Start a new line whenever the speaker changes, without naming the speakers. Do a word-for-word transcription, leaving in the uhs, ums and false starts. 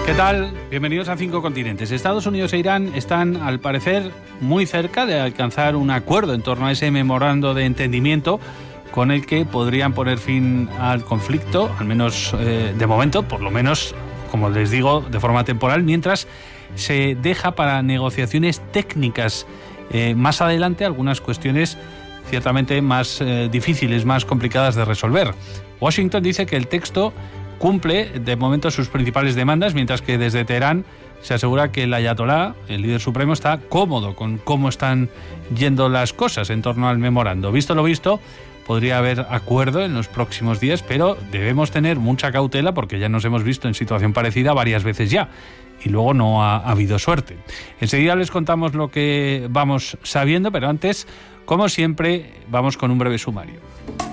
¿Qué tal? Bienvenidos a Cinco Continentes. Estados Unidos e Irán están, al parecer, muy cerca de alcanzar un acuerdo en torno a ese memorando de entendimiento con el que podrían poner fin al conflicto, al menos eh, de momento, por lo menos, como les digo, de forma temporal, mientras se deja para negociaciones técnicas eh, más adelante algunas cuestiones ciertamente más eh, difíciles, más complicadas de resolver. Washington dice que el texto cumple de momento sus principales demandas, mientras que desde Teherán se asegura que el ayatolá, el líder supremo, está cómodo con cómo están yendo las cosas en torno al memorando. Visto lo visto, podría haber acuerdo en los próximos días, pero debemos tener mucha cautela porque ya nos hemos visto en situación parecida varias veces ya y luego no ha, ha habido suerte. Enseguida les contamos lo que vamos sabiendo, pero antes, como siempre, vamos con un breve sumario.